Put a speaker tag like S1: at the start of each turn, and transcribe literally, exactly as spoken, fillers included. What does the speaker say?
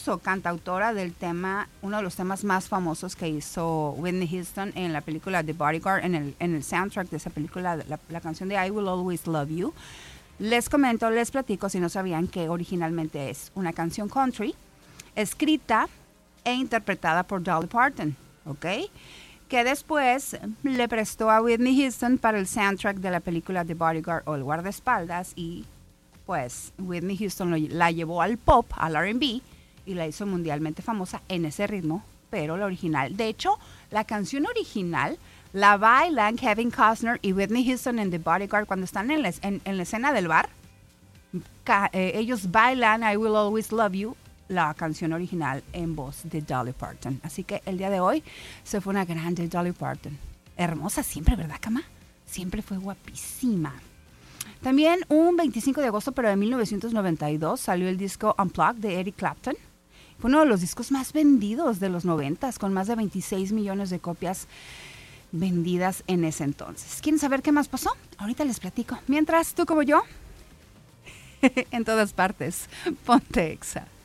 S1: incluso cantautora del tema, uno de los temas más famosos que hizo Whitney Houston en la película The Bodyguard, en el, en el soundtrack de esa película, la, la canción de I Will Always Love You. Les comento, les platico, si no sabían, que originalmente es una canción country, escrita e interpretada por Dolly Parton, ¿ok? Que después le prestó a Whitney Houston para el soundtrack de la película The Bodyguard o El Guardaespaldas, y pues Whitney Houston lo, la llevó al pop, al R and B, y la hizo mundialmente famosa en ese ritmo, pero la original, de hecho, la canción original la bailan Kevin Costner y Whitney Houston en The Bodyguard cuando están en la, en, en la escena del bar. Ca, eh, ellos bailan I Will Always Love You, la canción original en voz de Dolly Parton. Así que el día de hoy se fue una grande Dolly Parton. Hermosa siempre, ¿verdad, Cama? Siempre fue guapísima. También un veinticinco de agosto, pero de mil novecientos noventa y dos, salió el disco Unplugged de Eric Clapton. Fue uno de los discos más vendidos de los noventas, con más de veintiséis millones de copias vendidas en ese entonces. ¿Quieren saber qué más pasó? Ahorita les platico. Mientras, tú como yo, en todas partes, ponte Exa.